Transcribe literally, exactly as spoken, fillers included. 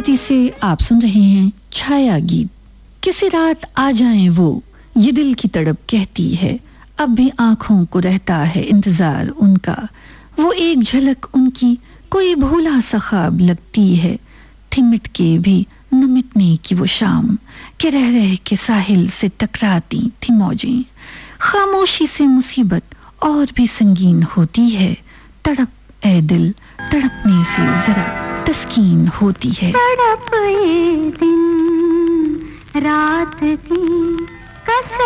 भारती से आप सुन रहे हैं छाया गीत। किसी रात आ जाएं वो, ये दिल की तड़प कहती है, अब भी आंखों को रहता है इंतजार उनका। वो एक झलक उनकी कोई भूला सा ख्वाब लगती है, थी मिट के भी न मिटने की वो शाम के रह रह के साहिल से टकराती थी मौजें। खामोशी से मुसीबत और भी संगीन होती है, तड़प ए दिल तड़पने से जरा तस्कीन होती है। तड़प ये दिन रात की कसर